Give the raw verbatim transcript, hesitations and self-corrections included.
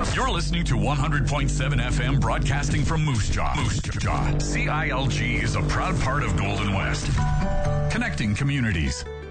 You're listening to one hundred point seven F M, broadcasting from Moose Jaw. Moose Jaw. C I L G is a proud part of Golden West, connecting communities.